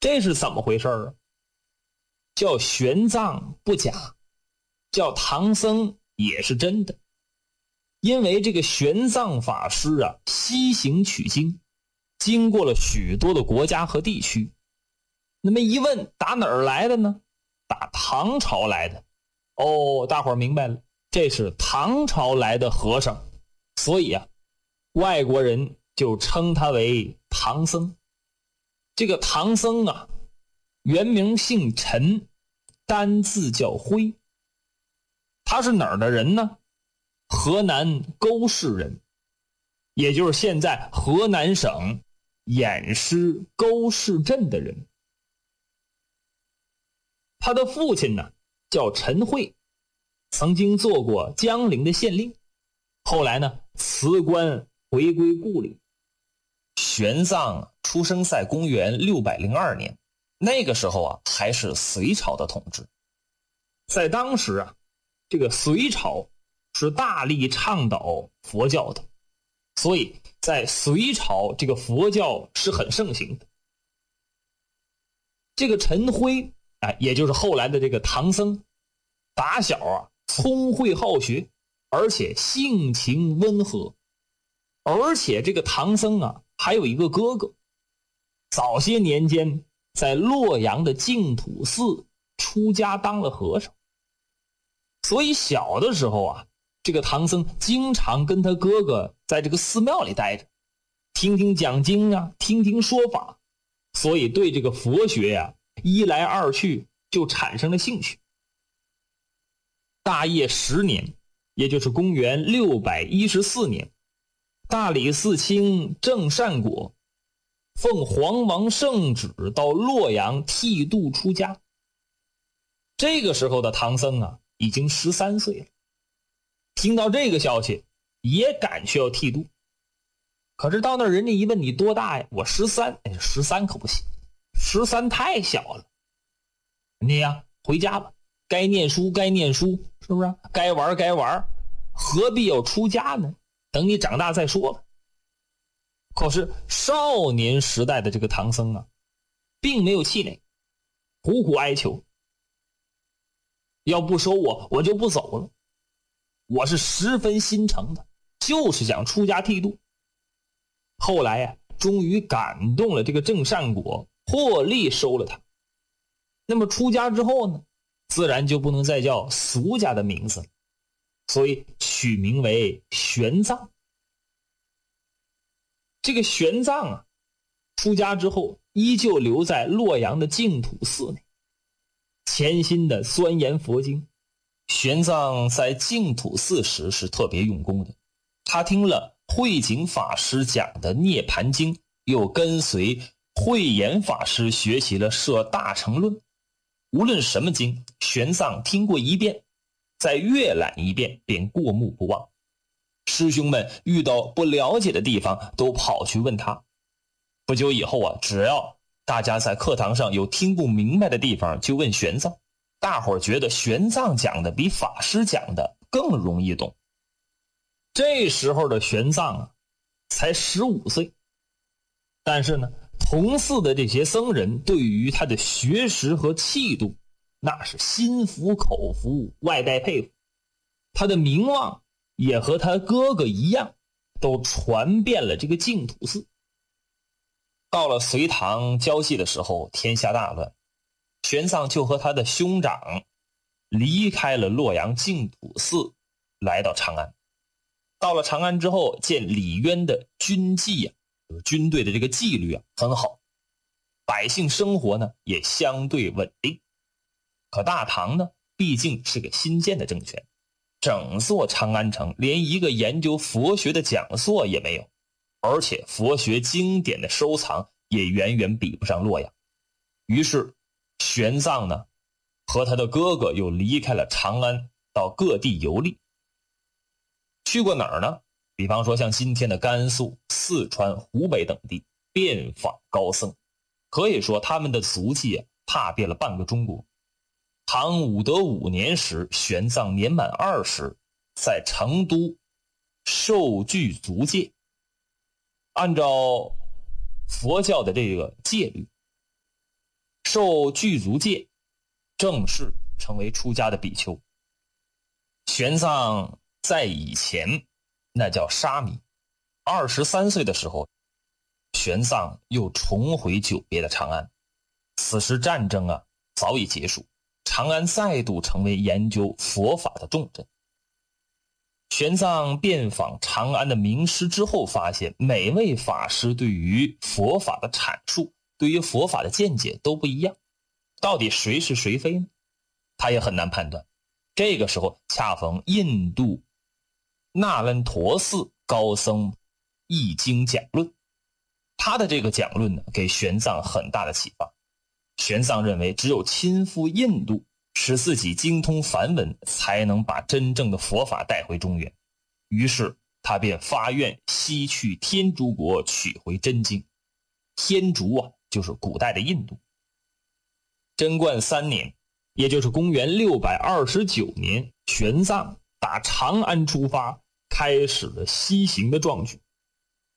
这是怎么回事啊？叫玄奘不假，叫唐僧也是真的。因为这个玄奘法师啊，西行取经，经过了许多的国家和地区。那么一问，打哪儿来的呢？打唐朝来的。哦，大伙儿明白了，这是唐朝来的和尚，所以啊，外国人就称他为唐僧。这个唐僧啊，原名姓陈，单字叫辉。他是哪儿的人呢？河南沟市人，也就是现在河南省偃师沟市镇的人。他的父亲呢叫陈慧，曾经做过江陵的县令，后来呢辞官回归故里。 玄奘出生在公元602年，那个时候啊还是隋朝的统治。 在当时啊，这个隋朝是大力倡导佛教的，所以在隋朝这个佛教是很盛行的。这个陈辉也就是后来的这个唐僧，打小啊聪慧好学，而且性情温和。而且这个唐僧啊还有一个哥哥，早些年间在洛阳的净土寺出家当了和尚。所以小的时候啊，这个唐僧经常跟他哥哥在这个寺庙里待着，听听讲经啊，听听说法，所以对这个佛学呀，一来二去就产生了兴趣。大业10年，也就是公元614年，大理寺卿郑善果奉皇王圣旨到洛阳剃度出家。这个时候的唐僧啊已经13岁了，听到这个消息也赶去要剃度。可是到那儿人家一问你多大呀？我13，13可不行，13太小了。你呀回家吧，该念书该念书，是不是？该玩该玩，何必要出家呢？等你长大再说吧。可是少年时代的这个唐僧啊，并没有气馁，苦苦哀求，要不收我，我就不走了。我是十分心诚的，就是想出家剃度。后来呀，终于感动了这个郑善果，破例收了他。那么出家之后呢，自然就不能再叫俗家的名字了，所以取名为玄奘。这个玄奘啊，出家之后依旧留在洛阳的净土寺内，潜心的钻研佛经。 玄奘在净土寺时是特别用功的，他听了慧景法师讲的《涅盘经》，又跟随慧眼法师学习了《摄大乘论》。无论什么经，玄奘听过一遍，再阅览一遍，便过目不忘。师兄们遇到不了解的地方，都跑去问他。不久以后啊，只要大家在课堂上有听不明白的地方，就问玄奘。大伙儿觉得玄奘讲的比法师讲的更容易懂。 这时候的玄奘啊，才15岁，但是呢，同寺的这些僧人对于他的学识和气度，那是心服口服，外带佩服。他的名望也和他哥哥一样，都传遍了这个净土寺。 到了隋唐交际的时候，天下大乱，玄奘就和他的兄长离开了洛阳净土寺，来到长安。到了长安之后，见李渊的军纪啊，军队的这个纪律啊很好，百姓生活呢也相对稳定。可大唐呢，毕竟是个新建的政权，整座长安城连一个研究佛学的讲座也没有，而且佛学经典的收藏也远远比不上洛阳。于是玄奘呢和他的哥哥又离开了长安，到各地游历。去过哪儿呢？比方说像今天的甘肃、四川、湖北等地，遍访高僧，可以说他们的足迹啊踏遍了半个中国。唐武德5年时，玄奘年满20，在成都受具足戒。按照佛教的这个戒律， 受具足戒，正式成为出家的比丘。玄奘在以前那叫沙弥，23岁的时候，玄奘又重回久别的长安。此时战争早已结束，长安再度成为研究佛法的重镇。玄奘遍访长安的名师之后，发现每位法师对于佛法的阐述，对于佛法的见解都不一样，到底谁是谁非呢？他也很难判断。这个时候恰逢印度那兰陀寺高僧译经讲论，他的这个讲论呢，给玄奘很大的启发。玄奘认为只有亲赴印度，使自己精通梵文，才能把真正的佛法带回中原。于是他便发愿西去天竺国取回真经。天竺就是古代的印度。贞观3年，也就是公元629年，玄奘打长安出发，开始了西行的壮举。